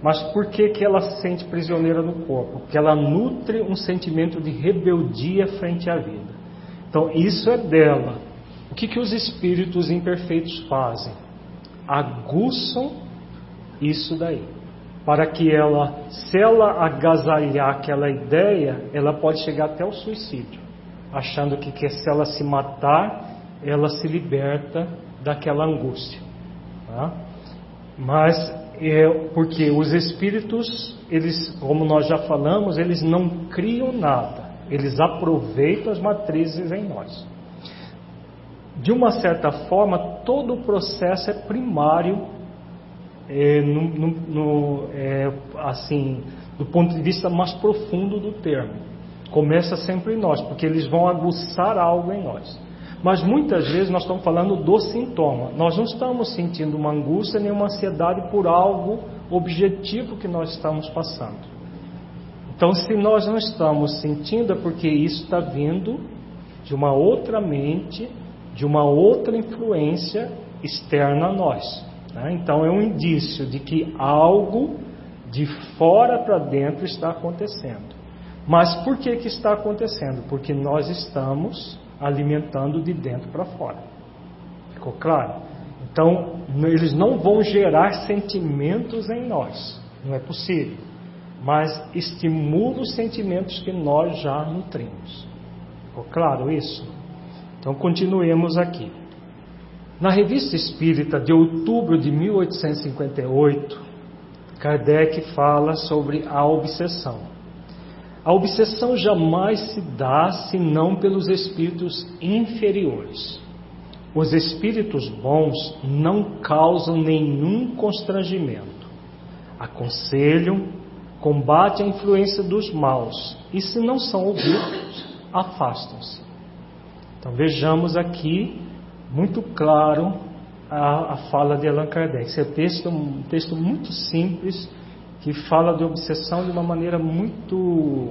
Mas por que ela se sente prisioneira no corpo? Porque ela nutre um sentimento de rebeldia frente à vida. Então isso é dela. O que os espíritos imperfeitos fazem? Aguçam isso daí. Para que ela, se ela agasalhar aquela ideia, ela pode chegar até o suicídio. Achando que se ela se matar, ela se liberta daquela angústia. Tá? Mas porque os espíritos, eles, como nós já falamos, eles não criam nada. Eles aproveitam as matrizes em nós. De uma certa forma, todo o processo é primário, assim, do ponto de vista mais profundo do termo. Começa sempre em nós, porque eles vão aguçar algo em nós. Mas muitas vezes nós estamos falando do sintoma. Nós não estamos sentindo uma angústia nem uma ansiedade por algo objetivo que nós estamos passando. Então, se nós não estamos sentindo, é porque isso está vindo de uma outra mente, de uma outra influência externa a nós. Né? Então, é um indício de que algo de fora para dentro está acontecendo. Mas por que está acontecendo? Porque nós estamos alimentando de dentro para fora. Ficou claro? Então, eles não vão gerar sentimentos em nós. Não é possível. Mas estimula os sentimentos que nós já nutrimos. Ficou claro isso? Então, continuemos aqui. Na Revista Espírita de outubro de 1858, Kardec fala sobre a obsessão. A obsessão jamais se dá senão pelos espíritos inferiores. Os espíritos bons não causam nenhum constrangimento. Aconselham, combatem a influência dos maus e, se não são ouvidos, afastam-se. Então vejamos aqui, muito claro, a fala de Allan Kardec. Esse é um texto muito simples, que fala de obsessão de uma maneira muito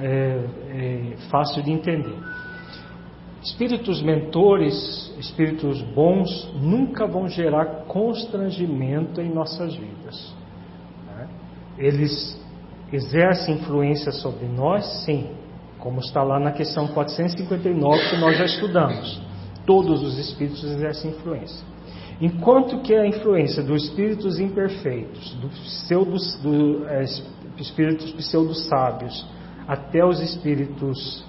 fácil de entender. Espíritos mentores, espíritos bons, nunca vão gerar constrangimento em nossas vidas. Né? Eles exercem influência sobre nós, sim, como está lá na questão 459 que nós já estudamos. Todos os espíritos exercem influência. Enquanto que a influência dos espíritos imperfeitos, dos espíritos pseudo-sábios, até os espíritos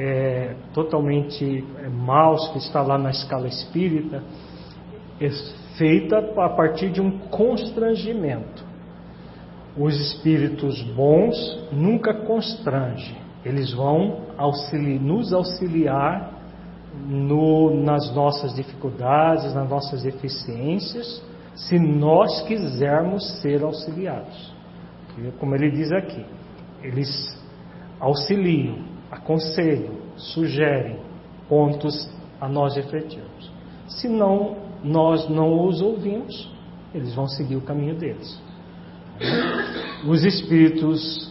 totalmente maus, que está lá na escala espírita, é feita a partir de um constrangimento. Os espíritos bons nunca constrangem, eles vão nos auxiliar nas nossas dificuldades, nas nossas deficiências, se nós quisermos ser auxiliados. Como ele diz aqui, eles auxiliam, aconselham, sugerem pontos a nós refletirmos. Se não, nós não os ouvimos, eles vão seguir o caminho deles. Os espíritos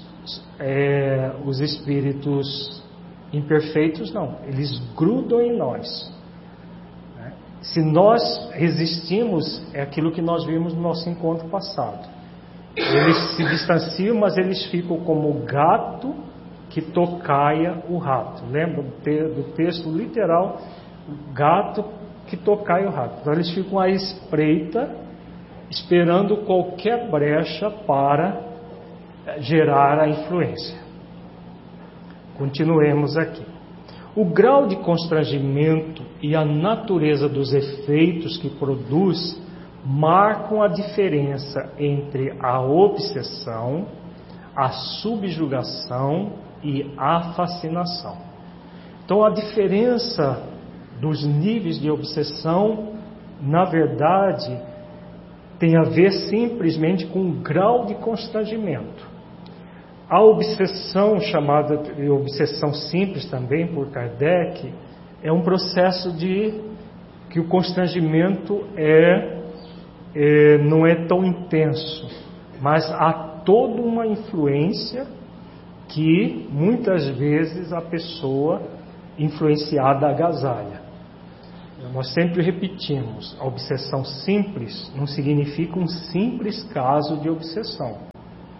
imperfeitos não, eles grudam em nós. Se nós resistimos, é aquilo que nós vimos no nosso encontro passado. Eles se distanciam, mas eles ficam como o gato que tocaia o rato. Lembra do texto literal? O gato que tocaia o rato. Então eles ficam à espreita, esperando qualquer brecha para gerar a influência. Continuemos aqui. O grau de constrangimento e a natureza dos efeitos que produz marcam a diferença entre a obsessão, a subjugação e a fascinação. Então, a diferença dos níveis de obsessão, na verdade, tem a ver simplesmente com o grau de constrangimento. A obsessão, chamada de obsessão simples também por Kardec, é um processo de que o constrangimento não é tão intenso, mas há toda uma influência que muitas vezes a pessoa influenciada agasalha. Nós sempre repetimos, a obsessão simples não significa um simples caso de obsessão.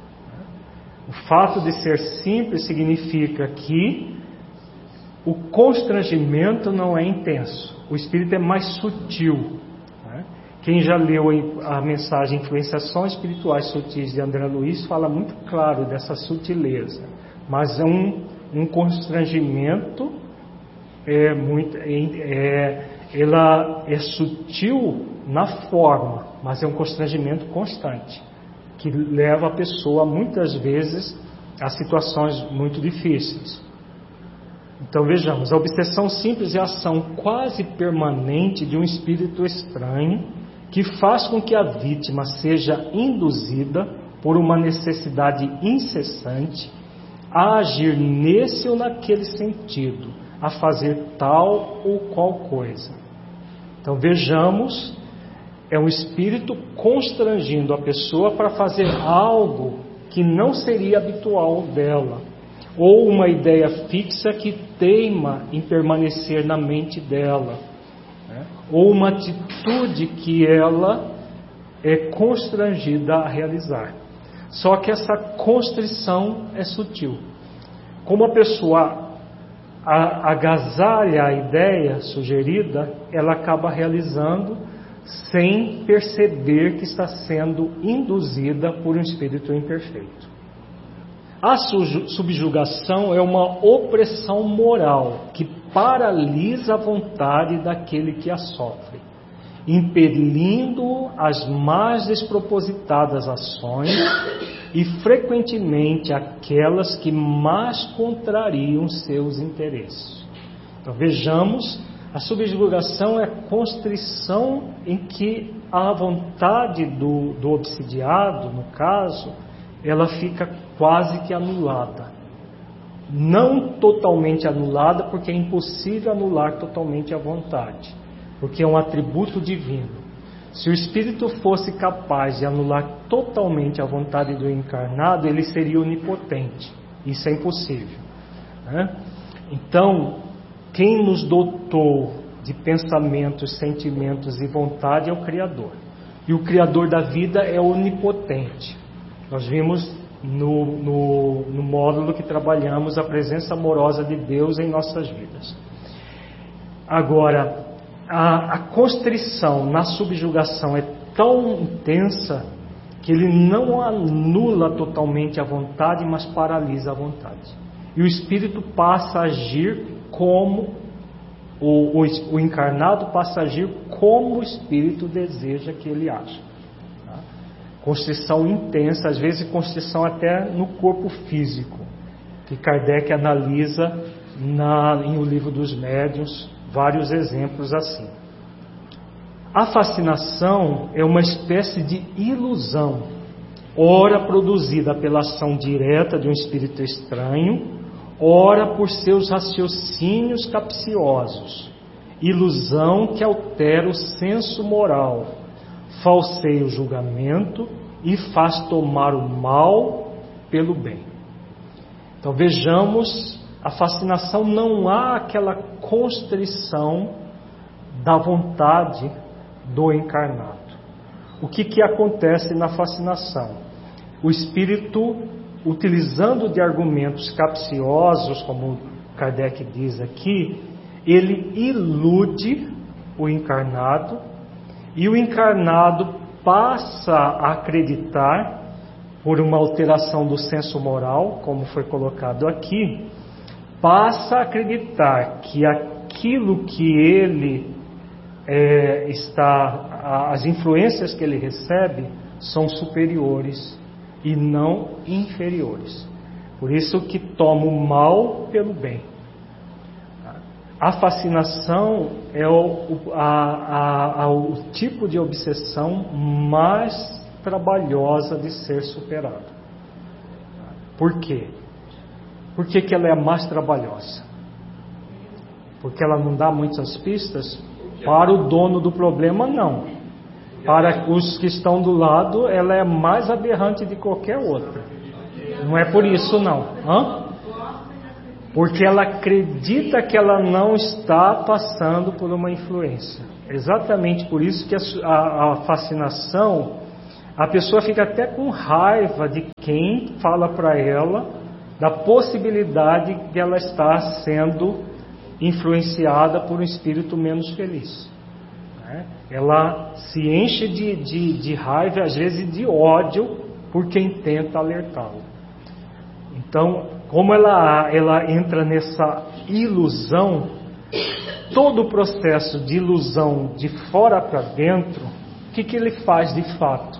O fato de ser simples significa que o constrangimento não é intenso. O espírito é mais sutil. Né? Quem já leu a mensagem Influenciações Espirituais Sutis de André Luiz fala muito claro dessa sutileza. Mas é um constrangimento, ela é sutil na forma, mas é um constrangimento constante, que leva a pessoa muitas vezes a situações muito difíceis. Então vejamos, a obsessão simples é a ação quase permanente de um espírito estranho que faz com que a vítima seja induzida por uma necessidade incessante a agir nesse ou naquele sentido, a fazer tal ou qual coisa. Então vejamos, é um espírito constrangindo a pessoa para fazer algo que não seria habitual dela, ou uma ideia fixa que teima em permanecer na mente dela, né? Ou uma atitude que ela é constrangida a realizar. Só que essa constrição é sutil. Como a pessoa agasalha a ideia sugerida, ela acaba realizando sem perceber que está sendo induzida por um espírito imperfeito. A subjugação é uma opressão moral que paralisa a vontade daquele que a sofre, impelindo as mais despropositadas ações e frequentemente aquelas que mais contrariam seus interesses. Então vejamos, a subjugação é a constrição em que a vontade do obsidiado, no caso, ela fica quase que anulada. Não totalmente anulada, porque é impossível anular totalmente a vontade, porque é um atributo divino. Se o espírito fosse capaz de anular totalmente a vontade do encarnado, ele seria onipotente. Isso é impossível, né? Então, quem nos dotou de pensamentos, sentimentos e vontade é o Criador. E o Criador da vida é onipotente. Nós vimos no módulo que trabalhamos a presença amorosa de Deus em nossas vidas. Agora, a constrição na subjugação é tão intensa que ele não anula totalmente a vontade, mas paralisa a vontade. E o espírito passa a agir como o encarnado passa a agir como o espírito deseja que ele haja. Tá? Constrição intensa, às vezes constrição até no corpo físico, que Kardec analisa em O Livro dos Médiuns, vários exemplos assim. A fascinação é uma espécie de ilusão, ora produzida pela ação direta de um espírito estranho, ora por seus raciocínios capciosos, ilusão que altera o senso moral, falseia o julgamento e faz tomar o mal pelo bem. Então vejamos, a fascinação não há aquela constrição da vontade do encarnado. O que acontece na fascinação? O espírito, utilizando de argumentos capciosos, como Kardec diz aqui, ele ilude o encarnado e o encarnado passa a acreditar, por uma alteração do senso moral, como foi colocado aqui, passa a acreditar que aquilo que ele as influências que ele recebe são superiores e não inferiores. Por isso que toma o mal pelo bem. A fascinação é o tipo de obsessão mais trabalhosa de ser superado. Por quê? Por que ela é a mais trabalhosa? Porque ela não dá muitas pistas? Para o dono do problema, não. Para os que estão do lado, ela é mais aberrante de qualquer outra. Não é por isso, não. Porque ela acredita que ela não está passando por uma influência. Exatamente por isso que a fascinação, A pessoa fica até com raiva de quem fala para ela da possibilidade de ela estar sendo influenciada por um espírito menos feliz. Ela se enche de raiva, às vezes de ódio, por quem tenta alertá-la. Então, como ela entra nessa ilusão, todo o processo de ilusão de fora para dentro, o que ele faz de fato?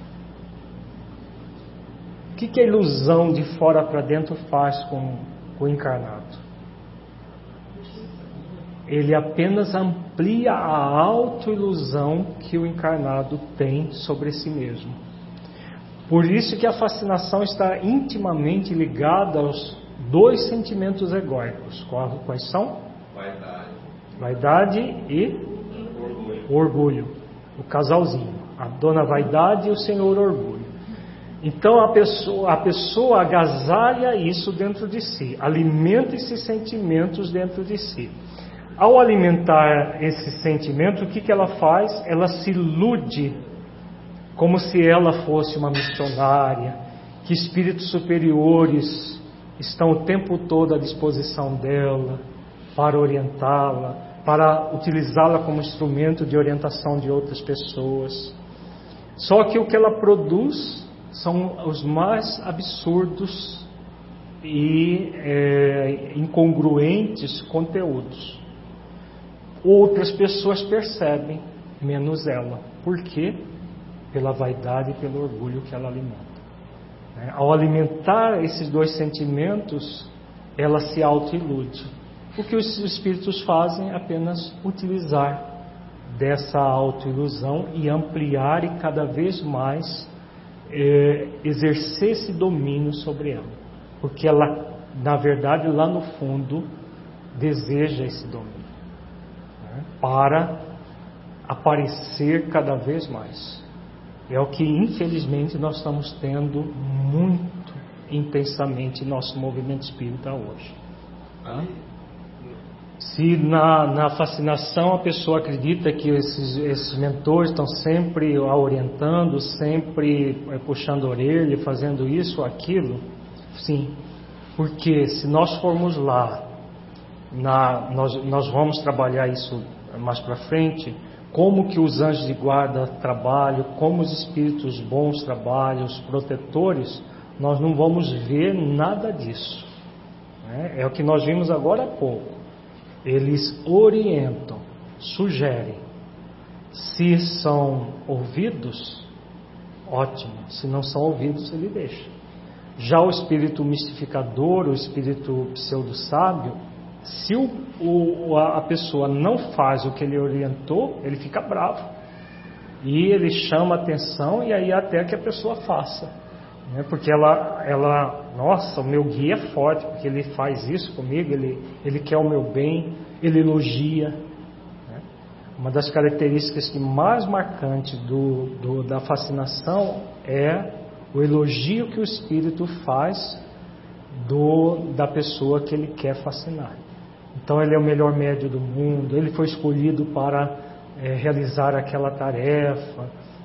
O que a ilusão de fora para dentro faz com o encarnado? Ele apenas amplia a autoilusão que o encarnado tem sobre si mesmo. Por isso que a fascinação está intimamente ligada aos dois sentimentos egóicos. Quais são? Vaidade e orgulho. O casalzinho. A dona vaidade e o senhor orgulho. Então a pessoa agasalha isso dentro de si. Alimenta esses sentimentos dentro de si. Ao alimentar esse sentimento, o que ela faz? Ela se ilude como se ela fosse uma missionária, que espíritos superiores estão o tempo todo à disposição dela para orientá-la, para utilizá-la como instrumento de orientação de outras pessoas. Só que o que ela produz são os mais absurdos e incongruentes conteúdos. Outras pessoas percebem, menos ela. Por quê? Pela vaidade e pelo orgulho que ela alimenta. Ao alimentar esses dois sentimentos, ela se autoilude. O que os espíritos fazem é apenas utilizar dessa autoilusão e ampliar e cada vez mais exercer esse domínio sobre ela. Porque ela, na verdade, lá no fundo, deseja esse domínio. Para aparecer cada vez mais. É o que infelizmente nós estamos tendo muito intensamente em nosso movimento espírita hoje. Se na fascinação a pessoa acredita que esses mentores estão sempre a orientando, sempre puxando a orelha, fazendo isso ou aquilo, sim, porque se nós formos lá, nós vamos trabalhar isso mais para frente, como que os anjos de guarda trabalham, como os espíritos bons trabalham, os protetores, nós não vamos ver nada disso. É o que nós vimos agora há pouco. Eles orientam, sugerem. Se são ouvidos, ótimo. Se não são ouvidos, ele deixa. Já o espírito mistificador, o espírito pseudo-sábio, se a pessoa não faz o que ele orientou, ele fica bravo. E ele chama atenção e aí até que a pessoa faça. Porque nossa, o meu guia é forte, porque ele faz isso comigo, ele quer o meu bem, ele elogia. Uma das características mais marcantes da fascinação é o elogio que o espírito faz da pessoa que ele quer fascinar. Então ele é o melhor médium do mundo, ele foi escolhido para realizar aquela tarefa,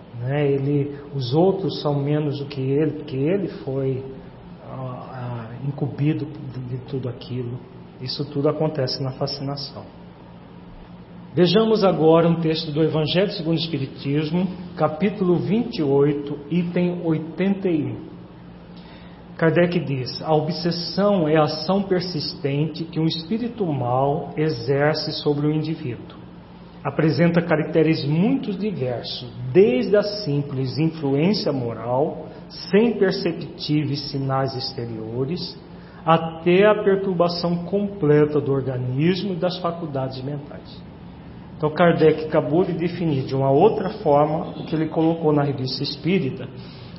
os outros são menos do que ele, porque ele foi incumbido de tudo aquilo. Isso tudo acontece na fascinação. Vejamos agora um texto do Evangelho segundo o Espiritismo, capítulo 28, item 81. Kardec diz: a obsessão é a ação persistente que um espírito mau exerce sobre o indivíduo. Apresenta caracteres muito diversos, desde a simples influência moral, sem perceptíveis sinais exteriores, até a perturbação completa do organismo e das faculdades mentais. Então Kardec acabou de definir de uma outra forma o que ele colocou na Revista Espírita,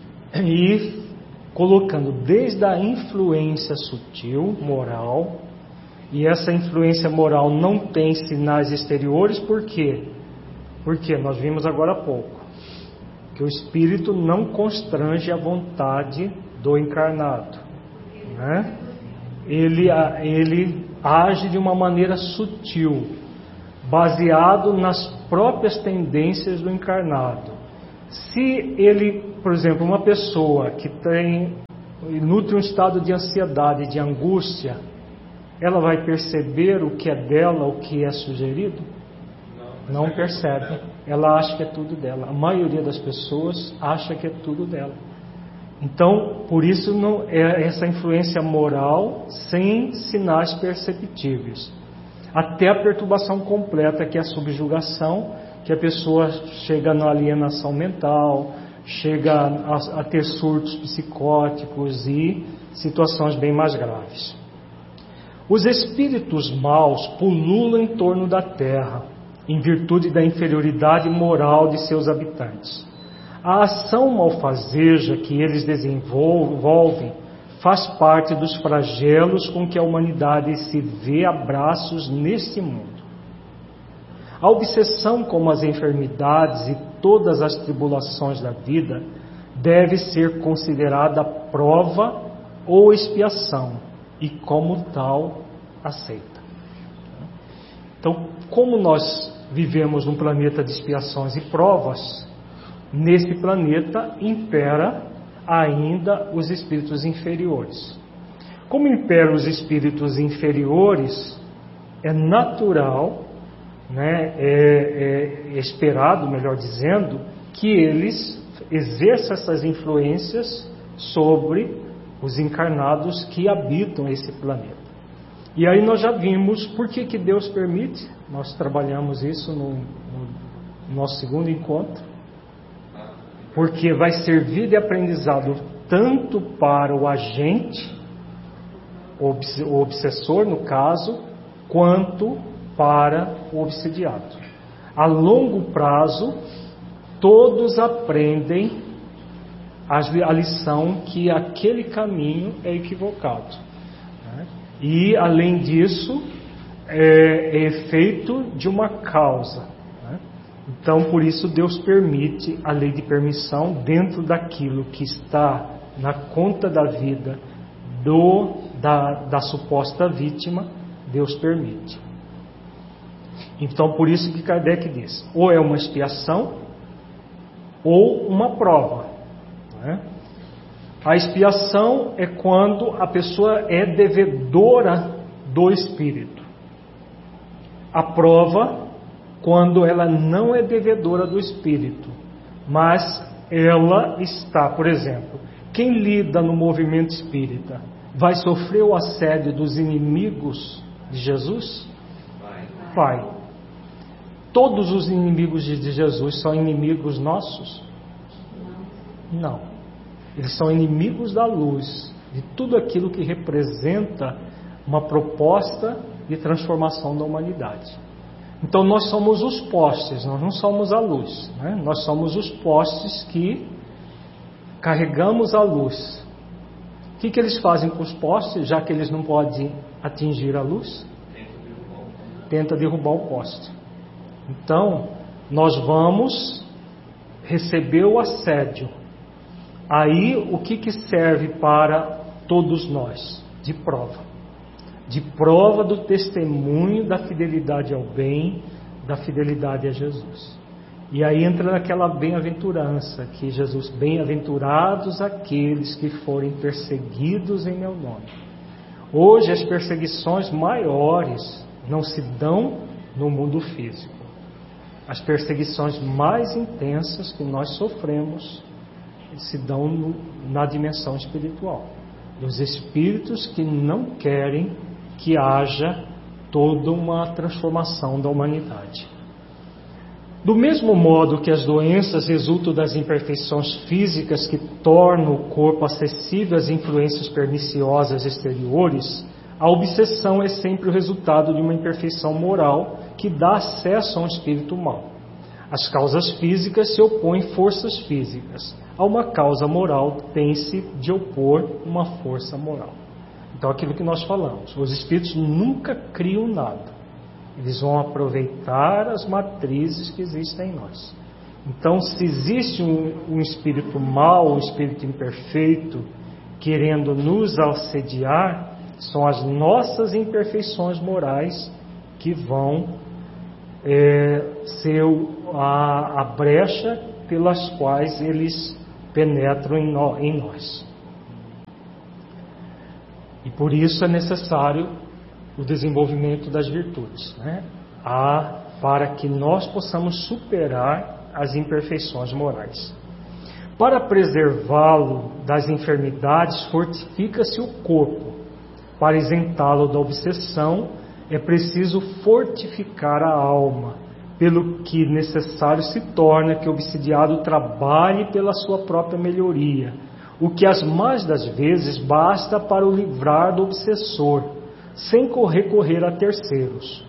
e colocando desde a influência sutil, moral, e essa influência moral não tem sinais exteriores, por quê? Porque nós vimos agora há pouco que o espírito não constrange a vontade do encarnado, ele age de uma maneira sutil, baseado nas próprias tendências do encarnado. Se ele por exemplo, uma pessoa que nutre um estado de ansiedade, de angústia, ela vai perceber o que é dela, o que é sugerido? Não percebe. Ela acha que é tudo dela. A maioria das pessoas acha que é tudo dela. Então, por isso não é essa influência moral sem sinais perceptíveis. Até a perturbação completa, que é a subjugação, que a pessoa chega na alienação mental, chega a ter surtos psicóticos e situações bem mais graves. Os espíritos maus pululam em torno da terra, em virtude da inferioridade moral de seus habitantes. A ação malfazeja que eles desenvolvem faz parte dos flagelos com que a humanidade se vê a braços neste mundo. A obsessão com as enfermidades e todas as tribulações da vida deve ser considerada prova ou expiação e, como tal, aceita. Então, como nós vivemos num planeta de expiações e provas, nesse planeta impera ainda os espíritos inferiores. Como imperam os espíritos inferiores, é natural, é esperado, melhor dizendo, que eles exerçam essas influências sobre os encarnados que habitam esse planeta. E aí nós já vimos por que Deus permite. Nós trabalhamos isso no nosso segundo encontro. Porque vai servir de aprendizado tanto para o agente, o obsessor no caso, quanto para o obsidiado. A longo prazo, todos aprendem a lição que aquele caminho é equivocado. E, além disso, é efeito de uma causa. Então, por isso, Deus permite a lei de permissão dentro daquilo que está na conta da vida da suposta vítima, Deus permite. Então, por isso que Kardec diz, ou é uma expiação, ou uma prova. A expiação é quando a pessoa é devedora do espírito. A prova, quando ela não é devedora do espírito, mas ela está, por exemplo, quem lida no movimento espírita vai sofrer o assédio dos inimigos de Jesus? Vai. Todos os inimigos de Jesus são inimigos nossos? Não. Eles são inimigos da luz, de tudo aquilo que representa uma proposta de transformação da humanidade. Então nós somos os postes, nós não somos a luz. Nós somos os postes que carregamos a luz. O que eles fazem com os postes, já que eles não podem atingir a luz? Tenta derrubar o poste. Então, nós vamos receber o assédio. Aí, o que serve para todos nós? De prova. De prova do testemunho da fidelidade ao bem, da fidelidade a Jesus. E aí entra naquela bem-aventurança que Jesus, bem-aventurados aqueles que forem perseguidos em meu nome. Hoje as perseguições maiores não se dão no mundo físico. As perseguições mais intensas que nós sofremos se dão na dimensão espiritual. Dos espíritos que não querem que haja toda uma transformação da humanidade. Do mesmo modo que as doenças resultam das imperfeições físicas que tornam o corpo acessível às influências perniciosas exteriores, a obsessão é sempre o resultado de uma imperfeição moral que dá acesso a um espírito mau. As causas físicas se opõem forças físicas. A uma causa moral tem-se de opor uma força moral. Então, aquilo que nós falamos, os espíritos nunca criam nada. Eles vão aproveitar as matrizes que existem em nós. Então, se existe um espírito mau, um espírito imperfeito, querendo nos assediar, são as nossas imperfeições morais que vão ser a brecha pelas quais eles penetram em nós. E por isso é necessário o desenvolvimento das virtudes, né? Para que nós possamos superar as imperfeições morais. Para preservá-lo das enfermidades, fortifica-se o corpo. Para isentá-lo da obsessão, é preciso fortificar a alma, pelo que necessário se torna que o obsidiado trabalhe pela sua própria melhoria, o que as mais das vezes basta para o livrar do obsessor, sem recorrer a terceiros.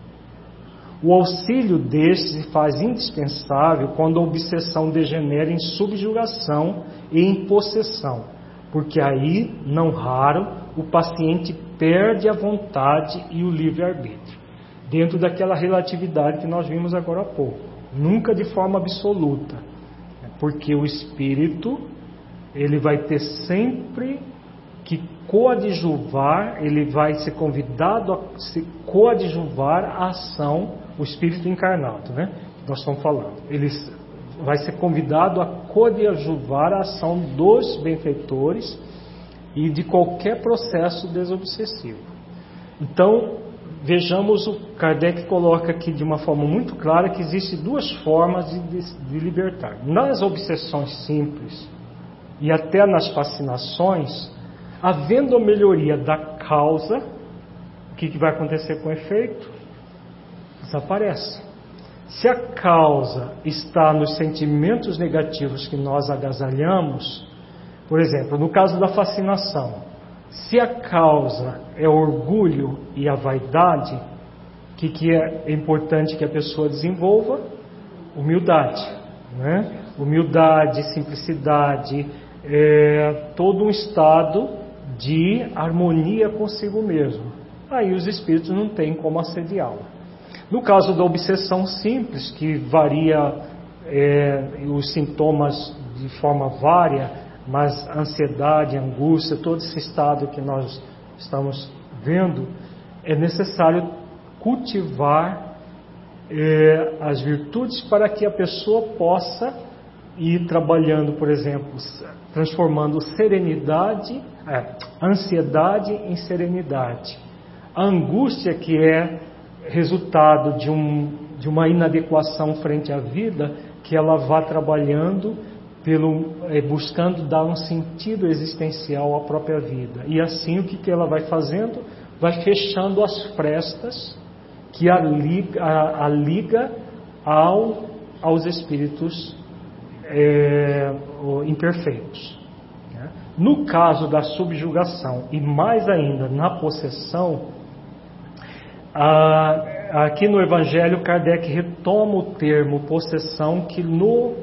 O auxílio deste se faz indispensável quando a obsessão degenera em subjugação e em possessão, porque aí, não raro, o paciente perde a vontade e o livre-arbítrio, dentro daquela relatividade que nós vimos agora há pouco, nunca de forma absoluta, porque o espírito, ele vai ter sempre que coadjuvar, ele vai ser convidado a se coadjuvar a ação, o espírito encarnado, né? Nós estamos falando. Ele vai ser convidado a coadjuvar a ação dos benfeitores e de qualquer processo desobsessivo. Então, vejamos, o Kardec coloca aqui de uma forma muito clara que existem duas formas de libertar. Nas obsessões simples e até nas fascinações, havendo a melhoria da causa, o que vai acontecer com o efeito? Desaparece. Se a causa está nos sentimentos negativos que nós agasalhamos, por exemplo, no caso da fascinação, se a causa é o orgulho e a vaidade, o que é importante que a pessoa desenvolva? Humildade, né? Humildade, simplicidade, todo um estado de harmonia consigo mesmo. Aí os espíritos não têm como assediá-la. No caso da obsessão simples, que varia os sintomas de forma vária, mas ansiedade, angústia, todo esse estado que nós estamos vendo, é necessário cultivar as virtudes para que a pessoa possa ir trabalhando, por exemplo, transformando ansiedade em serenidade. A angústia, que é resultado de uma inadequação frente à vida, que ela vá trabalhando buscando dar um sentido existencial à própria vida. E assim o que ela vai fazendo? Vai fechando as frestas que a liga aos espíritos imperfeitos. No caso da subjugação e mais ainda na possessão, aqui no Evangelho Kardec retoma o termo possessão, que no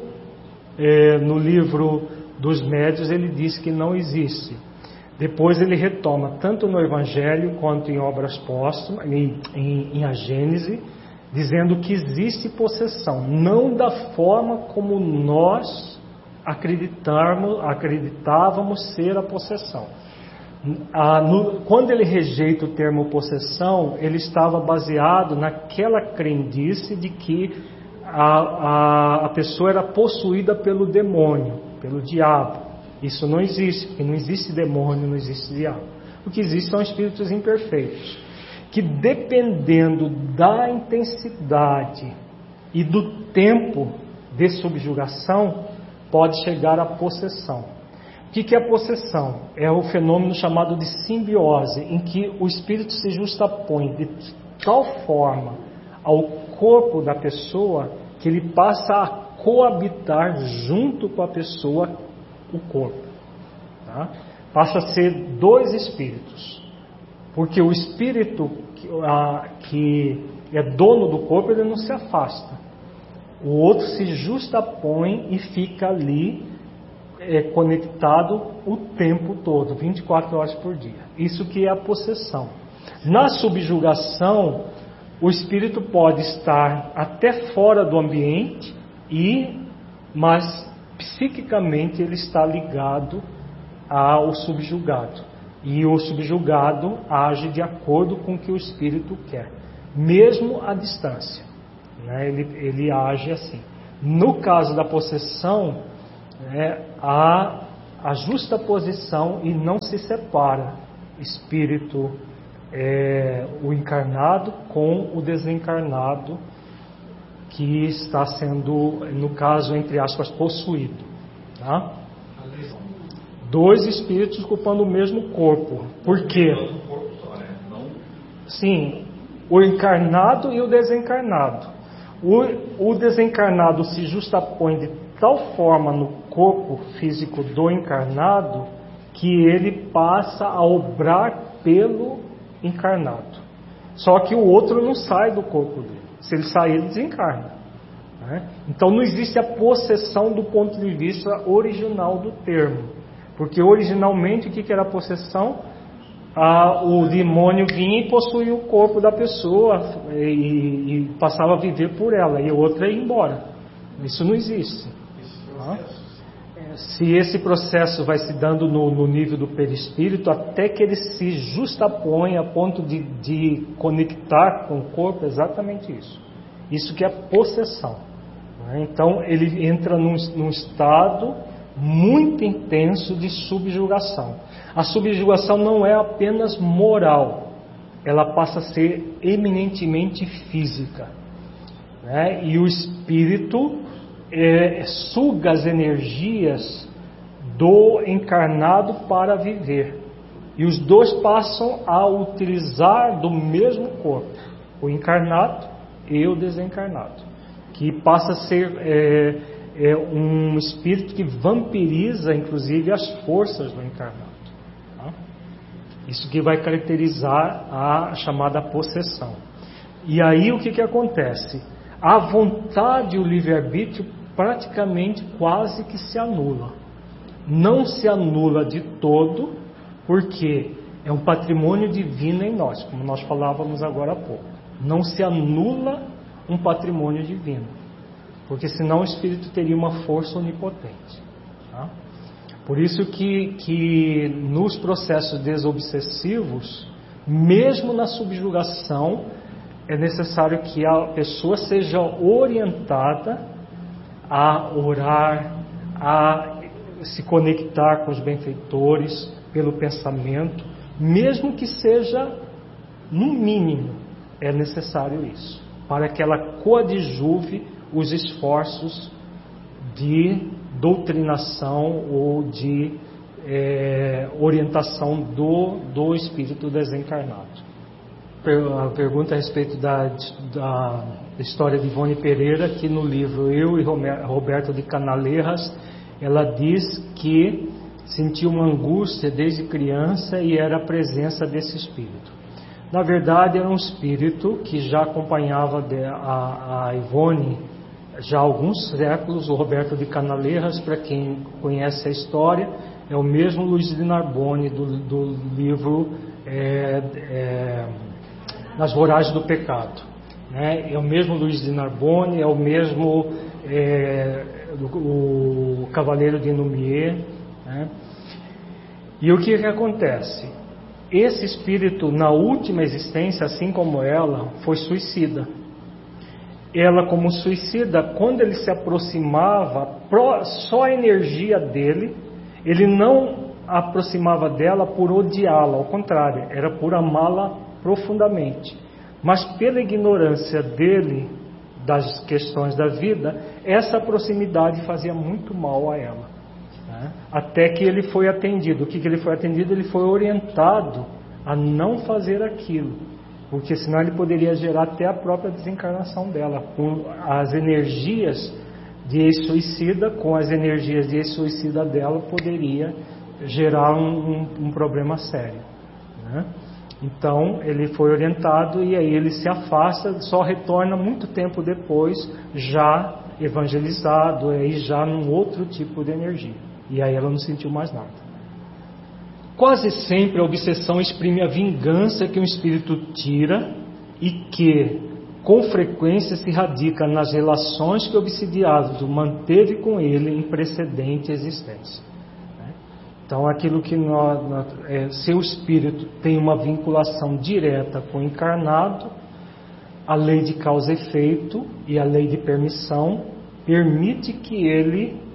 livro dos Médiuns ele diz que não existe. Depois ele retoma tanto no Evangelho quanto em obras póstumas, em A Gênese, dizendo que existe possessão, não da forma como nós acreditávamos ser a possessão. Quando ele rejeita o termo possessão, ele estava baseado naquela crendice de que a pessoa era possuída pelo demônio, pelo diabo. Isso não existe, porque não existe demônio, não existe diabo. O que existe são espíritos imperfeitos, que dependendo da intensidade e do tempo de subjugação, pode chegar à possessão. O que é a possessão? É o fenômeno chamado de simbiose, em que o espírito se justapõe de tal forma ao corpo da pessoa que ele passa a coabitar junto com a pessoa o corpo. Tá? Passa a ser dois espíritos. Porque o espírito que é dono do corpo, ele não se afasta. O outro se justapõe e fica ali conectado o tempo todo, 24 horas por dia. Isso que é a possessão. Na subjugação, o espírito pode estar até fora do ambiente, mas psiquicamente ele está ligado ao subjugado. E o subjugado age de acordo com o que o espírito quer, mesmo à distância. Né? Ele age assim. No caso da possessão, a justaposição e não se separa espírito, o encarnado com o desencarnado que está sendo, no caso, entre aspas, possuído. Tá? Dois espíritos ocupando o mesmo corpo. Por quê? Sim, o encarnado e o desencarnado. O desencarnado se justapõe de tal forma no corpo físico do encarnado que ele passa a obrar pelo encarnado. Só que o outro não sai do corpo dele. Se ele sair, ele desencarna. Então não existe a possessão do ponto de vista original do termo. Porque originalmente o que era a possessão? O demônio vinha e possuía o corpo da pessoa e passava a viver por ela, e o outro ia embora. Isso não existe. Se esse processo vai se dando no nível do perispírito, até que ele se justapõe a ponto de conectar com o corpo, é exatamente isso. Isso que é possessão. Então ele entra num estado muito intenso de subjugação. A subjugação não é apenas moral, ela passa a ser eminentemente física. E o espírito suga as energias do encarnado para viver. E os dois passam a utilizar do mesmo corpo, o encarnado e o desencarnado, que passa a ser um espírito que vampiriza, inclusive, as forças do encarnado. Tá? Isso que vai caracterizar a chamada possessão. E aí o que acontece? A vontade e o livre-arbítrio praticamente quase que se anula. Não se anula de todo, porque é um patrimônio divino em nós, como nós falávamos agora há pouco. Não se anula um patrimônio divino, porque senão o espírito teria uma força onipotente. Tá? Por isso que nos processos desobsessivos, mesmo na subjugação, é necessário que a pessoa seja orientada a orar, a se conectar com os benfeitores pelo pensamento, mesmo que seja no mínimo, é necessário isso, para que ela coadjuve os esforços de doutrinação ou de orientação do espírito desencarnado. A pergunta a respeito da história de Ivone Pereira, que no livro Eu e Roberto de Canaleiras, ela diz que sentiu uma angústia desde criança e era a presença desse espírito. Na verdade, era um espírito que já acompanhava a Ivone já há alguns séculos. O Roberto de Canaleiras, para quem conhece a história, é o mesmo Luiz de Narbonne do livro Nas Voragens do Pecado. É o mesmo Luiz de Narbonne, é o mesmo o Cavaleiro de Numier. E o que acontece? Esse espírito, na última existência, assim como ela, foi suicida. Ela, como suicida, quando ele se aproximava, só a energia dele, ele não aproximava dela por odiá-la, ao contrário, era por amá-la profundamente. Mas pela ignorância dele das questões da vida, essa proximidade fazia muito mal a ela. Até que ele foi atendido. O que ele foi atendido? Ele foi orientado a não fazer aquilo, porque senão ele poderia gerar até a própria desencarnação dela, com as energias de ex-suicida, com as energias de ex-suicida dela, poderia gerar um problema sério. Então ele foi orientado e aí ele se afasta, só retorna muito tempo depois, já evangelizado, aí já num outro tipo de energia. E aí ela não sentiu mais nada. Quase sempre a obsessão exprime a vingança que um espírito tira e que, com frequência, se radica nas relações que o obsidiado manteve com ele em precedente existência. Então, aquilo que se o espírito tem uma vinculação direta com o encarnado, a lei de causa e efeito e a lei de permissão permite que ele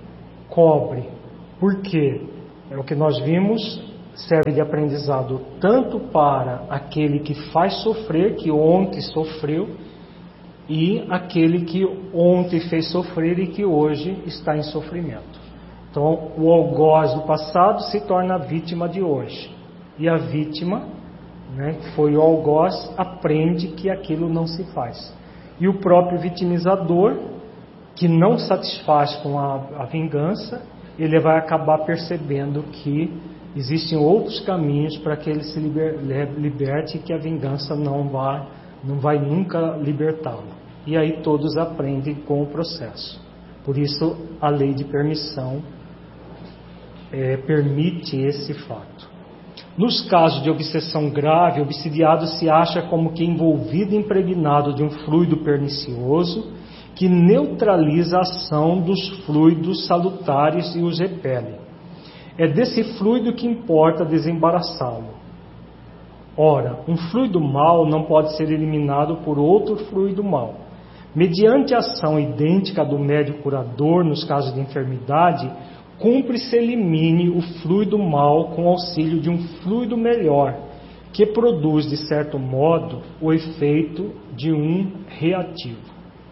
cobre. Por quê? É o que nós vimos, serve de aprendizado tanto para aquele que faz sofrer, que ontem sofreu, e aquele que ontem fez sofrer e que hoje está em sofrimento. Então, o algoz do passado se torna a vítima de hoje. E a vítima, que foi o algoz, aprende que aquilo não se faz. E o próprio vitimizador, que não satisfaz com a vingança, ele vai acabar percebendo que existem outros caminhos para que ele se liberte e que a vingança não vai nunca libertá-lo. E aí todos aprendem com o processo. Por isso a lei de permissão permite esse fato. Nos casos de obsessão grave, o obsidiado se acha como que envolvido e impregnado de um fluido pernicioso que neutraliza a ação dos fluidos salutares e os repele. É desse fluido que importa desembaraçá-lo. Ora, um fluido mau não pode ser eliminado por outro fluido mau. Mediante a ação idêntica do médium curador nos casos de enfermidade, cumpre se elimine o fluido mau com auxílio de um fluido melhor, que produz, de certo modo, o efeito de um reativo.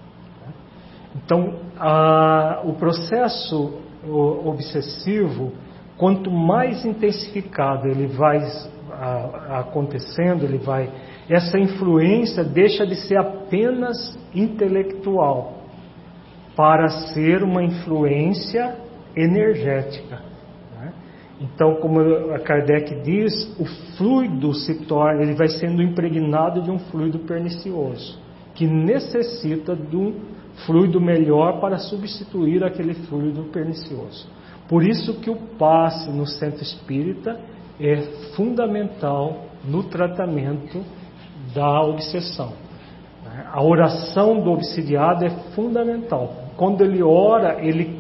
Então, o processo obsessivo, quanto mais intensificado ele vai acontecendo, essa influência deixa de ser apenas intelectual para ser uma influência energética. Então, como a Kardec diz, o fluido se torna, ele vai sendo impregnado de um fluido pernicioso, que necessita de um fluido melhor para substituir aquele fluido pernicioso. Por isso que o passe no centro espírita é fundamental no tratamento da obsessão. A oração do obsidiado é fundamental. Quando ele ora,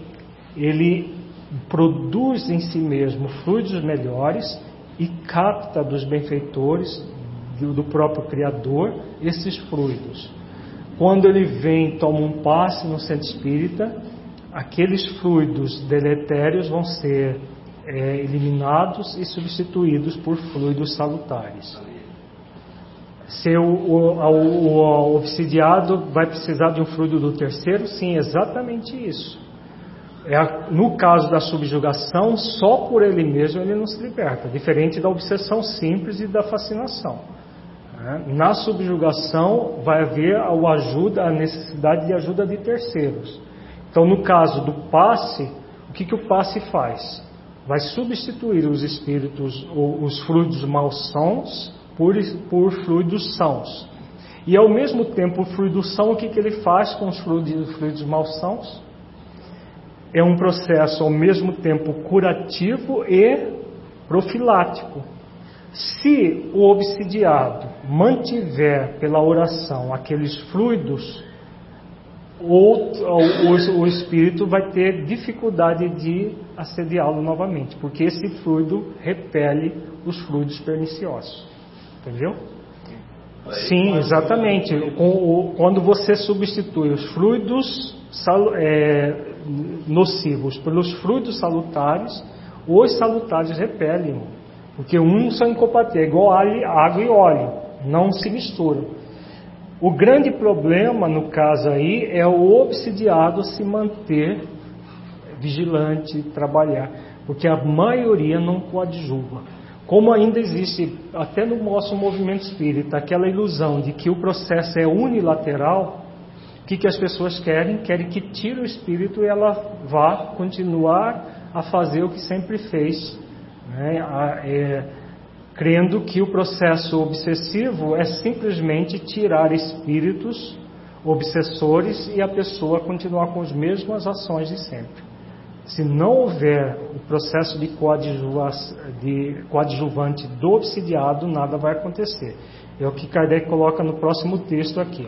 ele produz em si mesmo fluidos melhores e capta dos benfeitores, do próprio Criador, esses fluidos. Quando ele vem, toma um passe no centro espírita, aqueles fluidos deletérios vão ser eliminados e substituídos por fluidos salutares. Se o obsidiado vai precisar de um fluido do terceiro, sim, exatamente isso. No caso da subjugação, só por ele mesmo ele não se liberta, diferente da obsessão simples e da fascinação. Na subjugação vai haver a necessidade de ajuda de terceiros. Então, no caso do passe, o que o passe faz? Vai substituir os espíritos, os fluidos malsãos, por fluidos sãos. E ao mesmo tempo, o fluido são, o que ele faz com os fluidos malsãos? É um processo ao mesmo tempo curativo e profilático. Se o obsidiado mantiver pela oração aqueles fluidos, o espírito vai ter dificuldade de assediá-lo novamente, porque esse fluido repele os fluidos perniciosos. Entendeu? Sim, exatamente. Quando você substitui os fluidos nocivos pelos fluidos salutares, os salutares repelem, porque uns são incompatíveis, é igual água e óleo, não se misturam. O grande problema no caso aí é o obsidiado se manter vigilante, trabalhar, porque a maioria não coadjuva. Como ainda existe, até no nosso movimento espírita, aquela ilusão de que o processo é unilateral, o que as pessoas querem? Querem que tire o espírito e ela vá continuar a fazer o que sempre fez, crendo que o processo obsessivo é simplesmente tirar espíritos obsessores e a pessoa continuar com as mesmas ações de sempre. Se não houver o processo de coadjuvante do obsidiado, nada vai acontecer. É o que Kardec coloca no próximo texto aqui.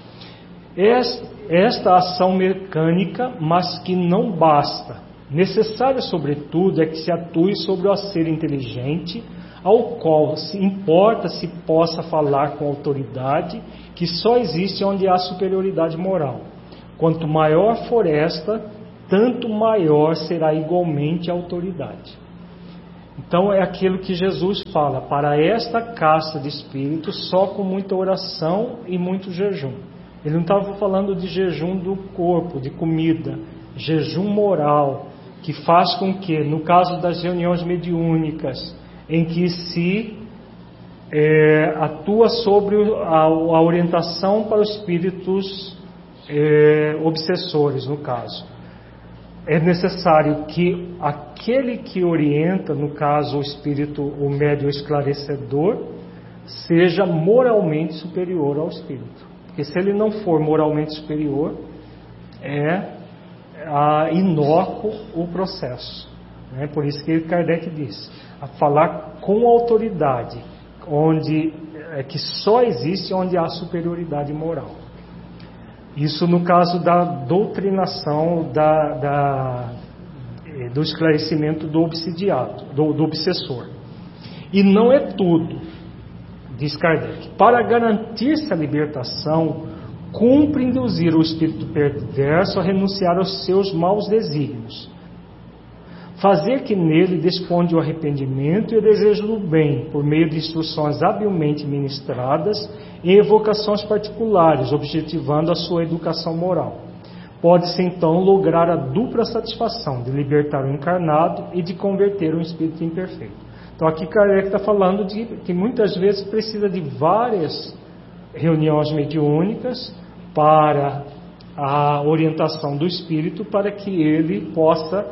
Esta ação mecânica, mas que não basta. Necessário, sobretudo, é que se atue sobre o ser inteligente, ao qual importa se possa falar com autoridade, que só existe onde há superioridade moral. Quanto maior for esta, tanto maior será igualmente a autoridade. Então é aquilo que Jesus fala: para esta casta de espíritos, só com muita oração e muito jejum. Ele não estava falando de jejum do corpo, de comida, jejum moral, que faz com que, no caso das reuniões mediúnicas, em que se atua sobre a orientação para os espíritos obsessores, no caso, é necessário que aquele que orienta, no caso o espírito, o médium esclarecedor, seja moralmente superior ao espírito. Porque se ele não for moralmente superior, inócuo o processo. Né? Por isso que Kardec diz, a falar com autoridade, que só existe onde há superioridade moral. Isso no caso da doutrinação, do esclarecimento do obsidiado, do obsessor. E não é tudo, diz Kardec. Para garantir-se a libertação, cumpre induzir o espírito perverso a renunciar aos seus maus desígnios, fazer que nele desponde o arrependimento e o desejo do bem, por meio de instruções habilmente ministradas e evocações particulares, objetivando a sua educação moral. Pode-se então lograr a dupla satisfação de libertar o encarnado e de converter um espírito imperfeito. Então aqui Kardec está falando de que muitas vezes precisa de várias reuniões mediúnicas para a orientação do espírito, para que ele possa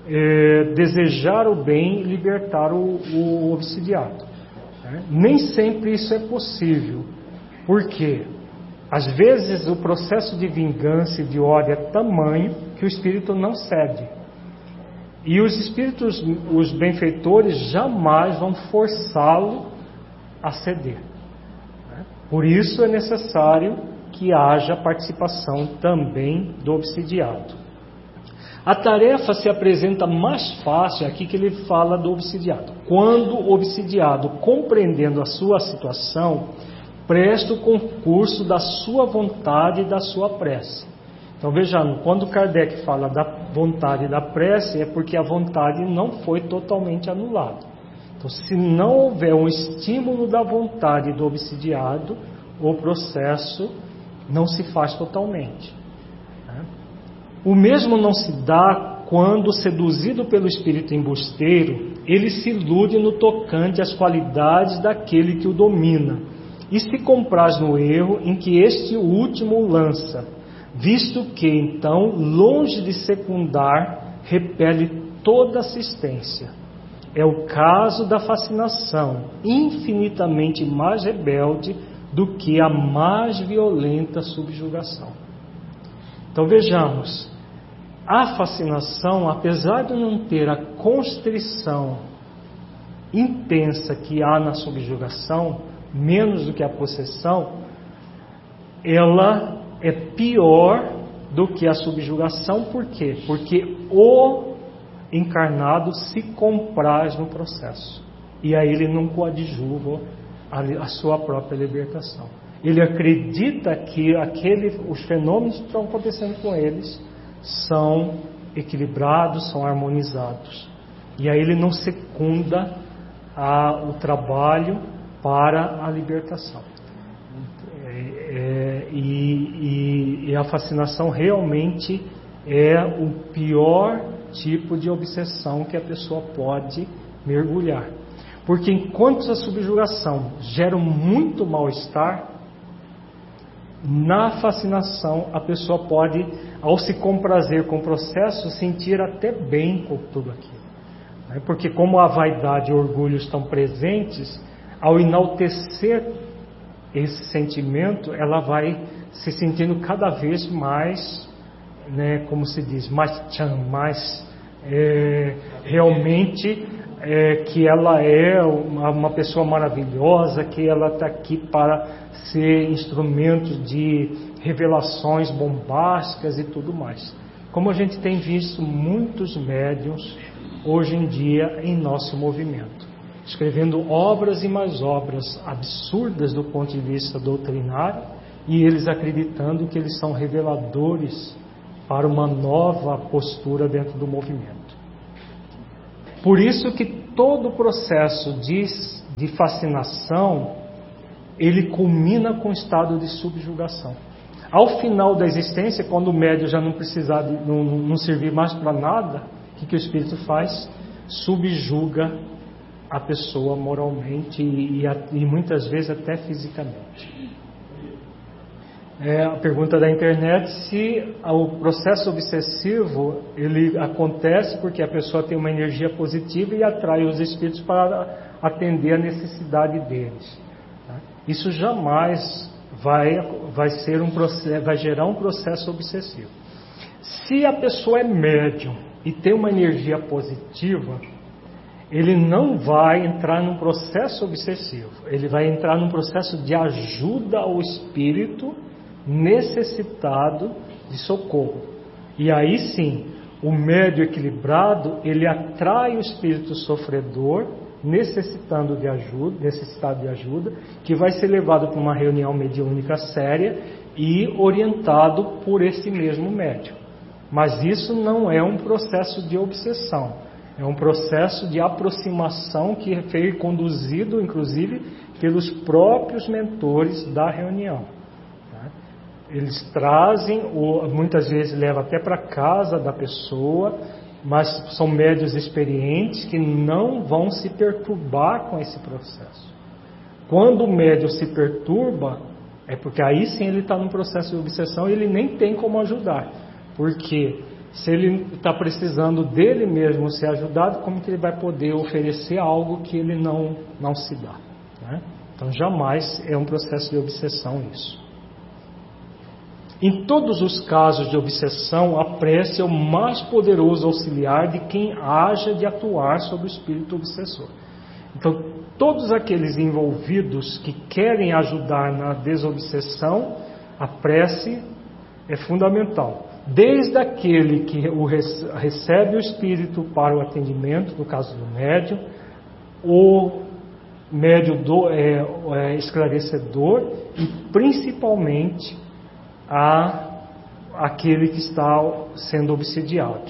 desejar o bem e libertar o obsidiado. Nem sempre isso é possível, porque às vezes o processo de vingança e de ódio é tamanho que o espírito não cede. E os espíritos, os benfeitores, jamais vão forçá-lo a ceder. Por isso é necessário que haja participação também do obsidiado. A tarefa se apresenta mais fácil, aqui que ele fala do obsidiado, quando o obsidiado, compreendendo a sua situação, presta o concurso da sua vontade e da sua prece. Então vejamos, quando Kardec fala da vontade e da prece, é porque a vontade não foi totalmente anulada. Então, se não houver um estímulo da vontade do obsidiado, o processo não se faz totalmente. O mesmo não se dá quando, seduzido pelo espírito embusteiro, ele se ilude no tocante às qualidades daquele que o domina e se compraz no erro em que este último o lança, visto que, então, longe de secundar, repele toda assistência. É o caso da fascinação, infinitamente mais rebelde do que a mais violenta subjugação. Então vejamos, a fascinação, apesar de não ter a constrição intensa que há na subjugação, menos do que a possessão, ela é pior do que a subjugação. Por quê? Porque o encarnado se compraz no processo, e aí ele não coadjuva a sua própria libertação. Ele acredita que os fenômenos que estão acontecendo com eles são equilibrados, são harmonizados, e aí ele não secunda o trabalho para a libertação. E a fascinação realmente é o pior tipo de obsessão que a pessoa pode mergulhar, porque enquanto a subjugação gera muito mal-estar, na fascinação a pessoa pode, ao se comprazer com o processo, sentir até bem com tudo aquilo, porque como a vaidade e o orgulho estão presentes, ao enaltecer esse sentimento, ela vai se sentindo cada vez mais, como se diz, mais realmente que ela é uma pessoa maravilhosa, que ela está aqui para ser instrumento de revelações bombásticas e tudo mais. Como a gente tem visto muitos médiuns hoje em dia em nosso movimento, escrevendo obras e mais obras absurdas do ponto de vista doutrinário, e eles acreditando que eles são reveladores para uma nova postura dentro do movimento. Por isso que todo o processo de fascinação, ele culmina com o estado de subjugação. Ao final da existência, quando o médium já não precisar, não servir mais para nada, o que o espírito faz? Subjuga a pessoa moralmente e muitas vezes até fisicamente. A pergunta da internet: se o processo obsessivo ele acontece porque a pessoa tem uma energia positiva e atrai os espíritos para atender a necessidade deles. Isso jamais vai ser vai gerar um processo obsessivo. Se a pessoa é médium e tem uma energia positiva, ele não vai entrar num processo obsessivo. Ele vai entrar num processo de ajuda ao espírito necessitado de socorro. E aí sim, o médium equilibrado, ele atrai o espírito sofredor necessitado de ajuda, que vai ser levado para uma reunião mediúnica séria e orientado por esse mesmo médium. Mas isso não é um processo de obsessão, é um processo de aproximação que foi conduzido, inclusive, pelos próprios mentores da reunião. Eles trazem, ou muitas vezes levam até para casa da pessoa, mas são médiuns experientes que não vão se perturbar com esse processo. Quando o médium se perturba, é porque aí sim ele está num processo de obsessão e ele nem tem como ajudar. Porque se ele está precisando dele mesmo ser ajudado, como que ele vai poder oferecer algo que ele não se dá? Né? Então jamais é um processo de obsessão isso. Em todos os casos de obsessão, a prece é o mais poderoso auxiliar de quem haja de atuar sobre o espírito obsessor. Então, todos aqueles envolvidos que querem ajudar na desobsessão, a prece é fundamental. Desde aquele que recebe o espírito para o atendimento, no caso do médium, o médium esclarecedor e principalmente aquele que está sendo obsidiado.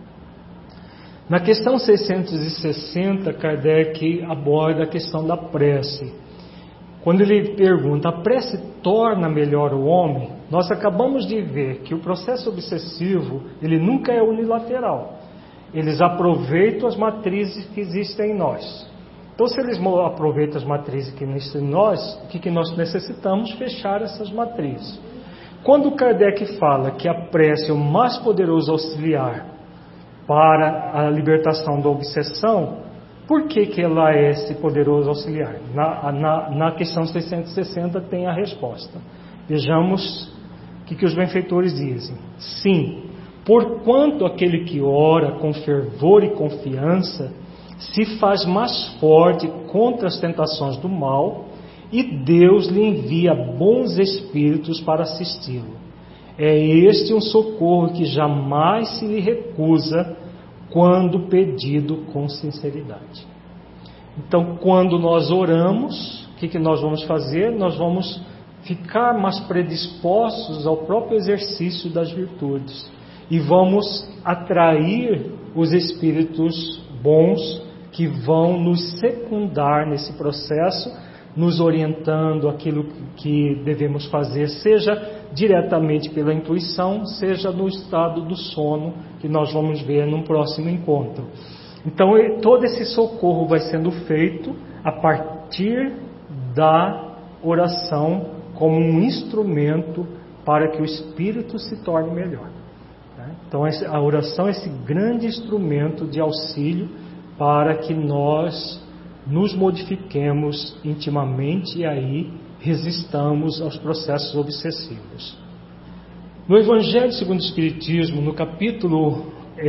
Na questão 660, Kardec aborda a questão da prece. Quando ele pergunta, a prece torna melhor o homem? Nós acabamos de ver que o processo obsessivo, ele nunca é unilateral. Eles aproveitam as matrizes que existem em nós. Então, se eles aproveitam as matrizes que existem em nós, o que nós necessitamos? Fechar essas matrizes. Quando Kardec fala que a prece é o mais poderoso auxiliar para a libertação da obsessão, por que ela é esse poderoso auxiliar? Na questão 660 tem a resposta. Vejamos o que os benfeitores dizem. Sim, porquanto aquele que ora com fervor e confiança se faz mais forte contra as tentações do mal, e Deus lhe envia bons espíritos para assisti-lo. É este um socorro que jamais se lhe recusa quando pedido com sinceridade. Então, quando nós oramos, o que nós vamos fazer? Nós vamos ficar mais predispostos ao próprio exercício das virtudes e vamos atrair os espíritos bons que vão nos secundar nesse processo, nos orientando aquilo que devemos fazer, seja diretamente pela intuição, seja no estado do sono, que nós vamos ver num próximo encontro. Então, todo esse socorro vai sendo feito a partir da oração como um instrumento para que o espírito se torne melhor. Então, a oração é esse grande instrumento de auxílio para que nós nos modifiquemos intimamente e aí resistamos aos processos obsessivos. No Evangelho segundo o Espiritismo, no capítulo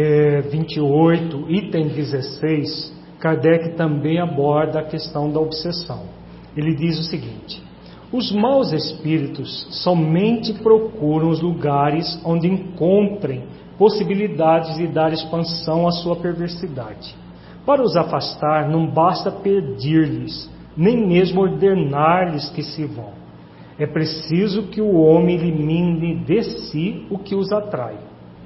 28, item 16, Kardec também aborda a questão da obsessão. Ele diz o seguinte: os maus espíritos somente procuram os lugares onde encontrem possibilidades de dar expansão à sua perversidade. Para os afastar, não basta pedir-lhes, nem mesmo ordenar-lhes que se vão. É preciso que o homem elimine de si o que os atrai.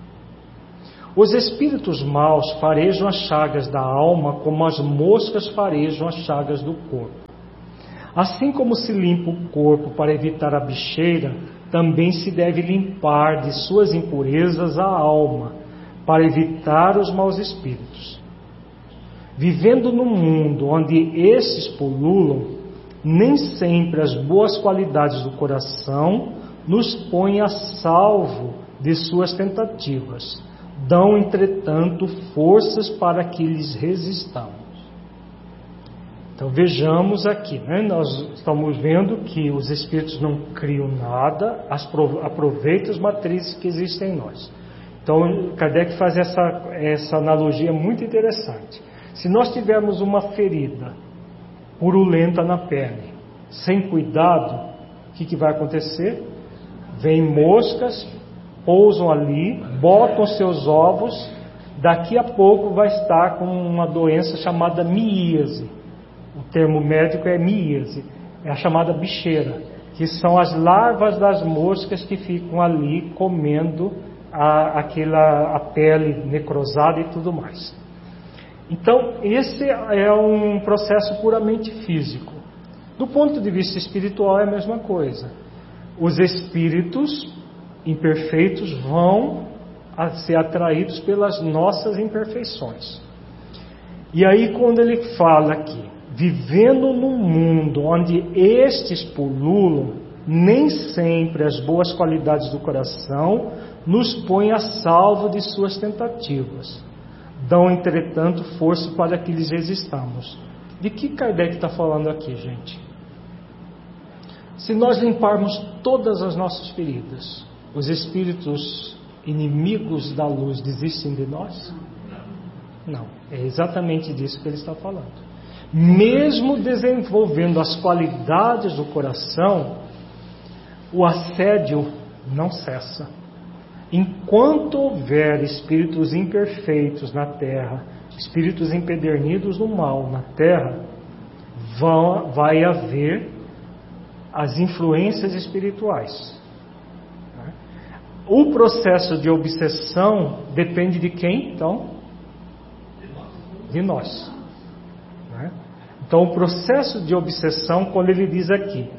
Os espíritos maus farejam as chagas da alma como as moscas farejam as chagas do corpo. Assim como se limpa o corpo para evitar a bicheira, também se deve limpar de suas impurezas a alma, para evitar os maus espíritos. Vivendo num mundo onde estes pululam, nem sempre as boas qualidades do coração nos põem a salvo de suas tentativas. Dão, entretanto, forças para que lhes resistamos. Então vejamos aqui, nós estamos vendo que os espíritos não criam nada, aproveitam as matrizes que existem em nós. Então Kardec faz essa analogia muito interessante. Se nós tivermos uma ferida purulenta na pele, sem cuidado, o que vai acontecer? Vêm moscas, pousam ali, botam seus ovos, daqui a pouco vai estar com uma doença chamada miíase. O termo médico é miíase, é a chamada bicheira, que são as larvas das moscas que ficam ali comendo a pele necrosada e tudo mais. Então, esse é um processo puramente físico. Do ponto de vista espiritual é a mesma coisa. Os espíritos imperfeitos vão ser atraídos pelas nossas imperfeições. E aí quando ele fala aqui, vivendo num mundo onde estes pululam, nem sempre as boas qualidades do coração nos põem a salvo de suas tentativas. Dão, entretanto, força para que lhes resistamos. De que Kardec está falando aqui, gente? Se nós limparmos todas as nossas feridas, os espíritos inimigos da luz desistem de nós? Não, é exatamente disso que ele está falando. Mesmo desenvolvendo as qualidades do coração, o assédio não cessa. Enquanto houver espíritos imperfeitos na terra, espíritos empedernidos no mal na terra, vai haver as influências espirituais. O processo de obsessão depende de quem, então? De nós. Então, o processo de obsessão, quando ele diz aqui,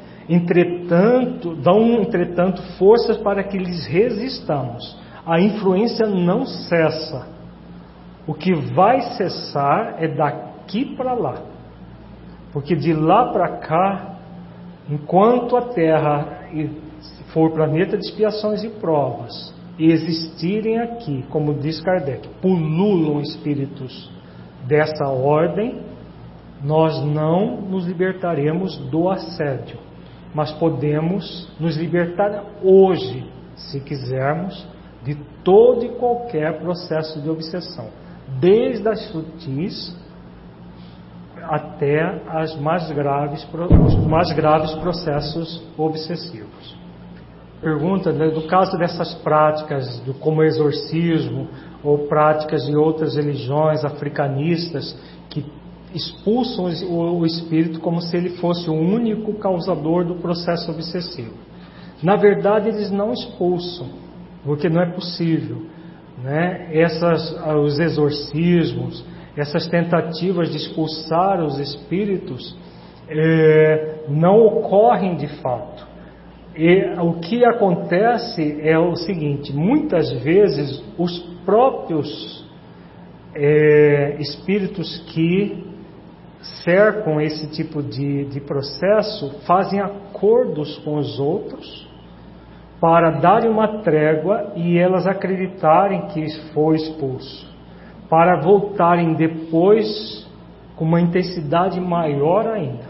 entretanto, forças para que lhes resistamos. A influência não cessa. O que vai cessar é daqui para lá. Porque de lá para cá, enquanto a Terra for planeta de expiações e provas, e existirem aqui, como diz Kardec, pululam espíritos dessa ordem, nós não nos libertaremos do assédio, mas podemos nos libertar hoje, se quisermos, de todo e qualquer processo de obsessão, desde as sutis até os mais graves processos obsessivos. Pergunta, no caso dessas práticas, como exorcismo, ou práticas de outras religiões africanistas, que expulsam o espírito como se ele fosse o único causador do processo obsessivo. Na verdade, eles não expulsam, porque não é possível, os exorcismos, essas tentativas de expulsar os espíritos não ocorrem de fato. E o que acontece é o seguinte: muitas vezes os próprios espíritos que cercam esse tipo de processo fazem acordos com os outros para darem uma trégua e elas acreditarem que foi expulso, para voltarem depois com uma intensidade maior ainda.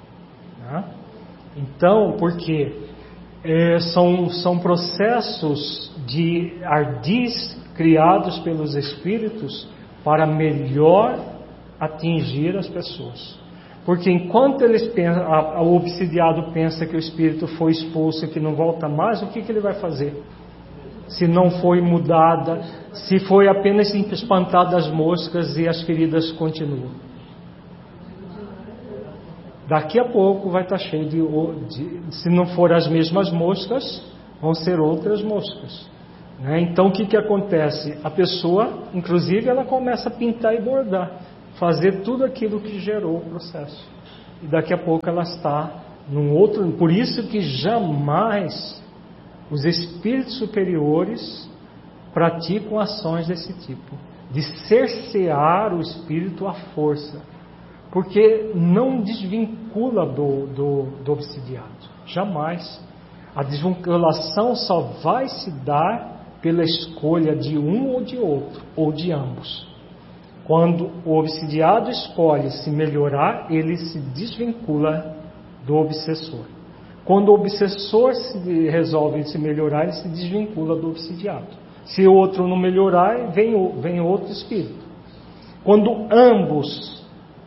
Então, porque são processos de ardis criados pelos espíritos para melhor atingir as pessoas. Porque enquanto eles pensam, o obsidiado pensa que o espírito foi expulso e que não volta mais, o que ele vai fazer? Se não foi mudada, se foi apenas espantada as moscas e as feridas continuam. Daqui a pouco vai estar cheio se não for as mesmas moscas, vão ser outras moscas. né? Então o que acontece? A pessoa, inclusive, ela começa a pintar e bordar, fazer tudo aquilo que gerou o processo. E daqui a pouco ela está num outro... Por isso que jamais os espíritos superiores praticam ações desse tipo, de cercear o espírito à força, porque não desvincula do obsidiado, jamais. A desvinculação só vai se dar pela escolha de um ou de outro, ou de ambos. Quando o obsidiado escolhe se melhorar, ele se desvincula do obsessor. Quando o obsessor resolve se melhorar, ele se desvincula do obsidiado. Se o outro não melhorar, vem outro espírito. Quando ambos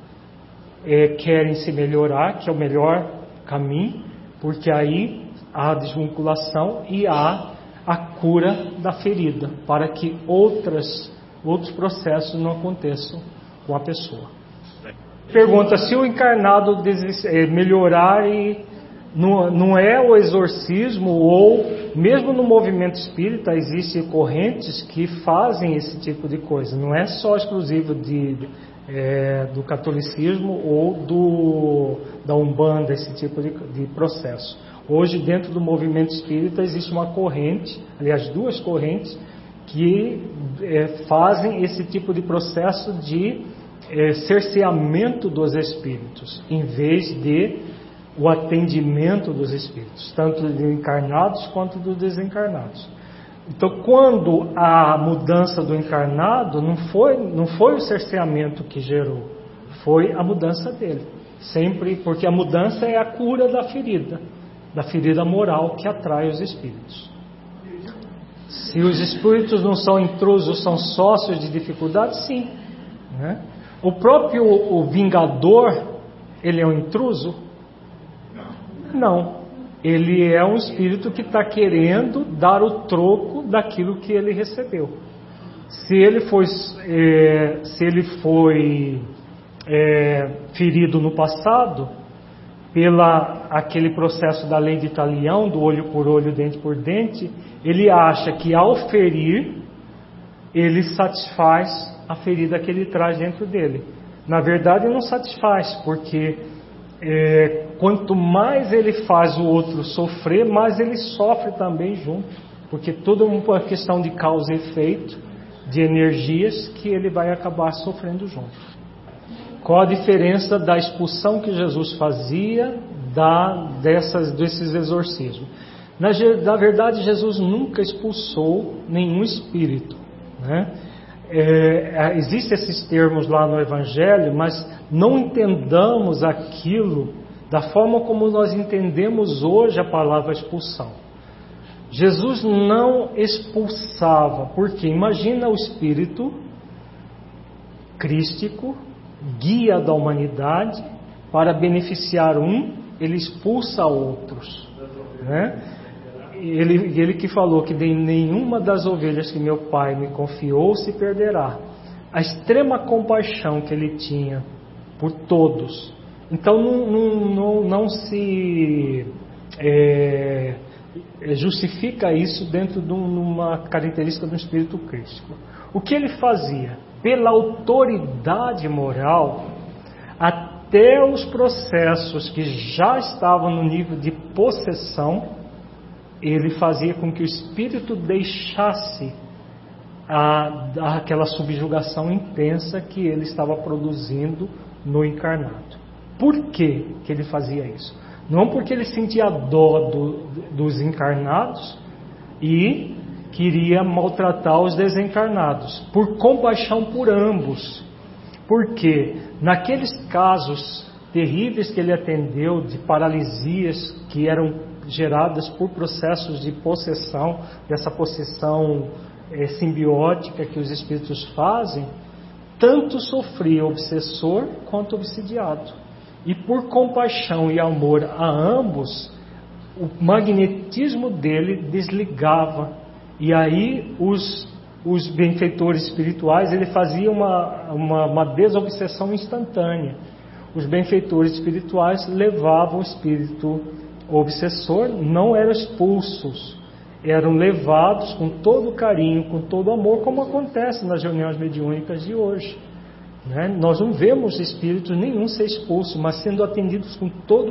querem se melhorar, que é o melhor caminho, porque aí há a desvinculação e há a cura da ferida, para que outros processos não aconteçam com a pessoa. Pergunta: se o encarnado melhorar, e não é o exorcismo, ou mesmo no movimento espírita existem correntes que fazem esse tipo de coisa, não é só exclusivo do catolicismo ou da Umbanda, esse tipo de processo. Hoje, dentro do movimento espírita, existe uma corrente, aliás, duas correntes, que fazem esse tipo de processo de cerceamento dos espíritos, em vez de o atendimento dos espíritos, tanto dos encarnados quanto dos desencarnados. Então, quando a mudança do encarnado, não foi o cerceamento que gerou, foi a mudança dele. Sempre, porque a mudança é a cura da ferida moral que atrai os espíritos. Se os espíritos não são intrusos, são sócios de dificuldade, sim, né? O próprio vingador, ele é um intruso? Não. Ele é um espírito que está querendo dar o troco daquilo que ele recebeu. Se ele foi ferido no passado, aquele processo da lei de Talião, do olho por olho, dente por dente, ele acha que ao ferir, ele satisfaz a ferida que ele traz dentro dele. Na verdade, não satisfaz, porque quanto mais ele faz o outro sofrer, mais ele sofre também junto, porque tudo é uma questão de causa e efeito, de energias, que ele vai acabar sofrendo junto. Qual a diferença da expulsão que Jesus fazia desses exorcismos? Na verdade, Jesus nunca expulsou nenhum espírito, né? Existem esses termos lá no Evangelho, mas não entendamos aquilo da forma como nós entendemos hoje a palavra expulsão. Jesus não expulsava, porque imagina o espírito crístico, guia da humanidade, para beneficiar ele expulsa outros, né? Ele que falou que de nenhuma das ovelhas que meu pai me confiou se perderá. A extrema compaixão que ele tinha por todos. Então não se justifica isso dentro de uma característica do espírito crístico. O que ele fazia? Pela autoridade moral, até os processos que já estavam no nível de possessão, ele fazia com que o espírito deixasse aquela subjugação intensa que ele estava produzindo no encarnado. Por que ele fazia isso? Não porque ele sentia dó dos encarnados e queria maltratar os desencarnados, por compaixão por ambos. Porque naqueles casos terríveis que ele atendeu, de paralisias que eram geradas por processos de possessão, dessa possessão simbiótica que os espíritos fazem, tanto sofria o obsessor quanto o obsidiado. E por compaixão e amor a ambos, o magnetismo dele desligava. E aí os benfeitores espirituais, ele fazia uma desobsessão instantânea. Os benfeitores espirituais levavam o espírito obsessor, não eram expulsos. eram levados com todo carinho, com todo amor, como acontece nas reuniões mediúnicas de hoje. Nós não vemos espíritos nenhum ser expulso, mas sendo atendidos com todo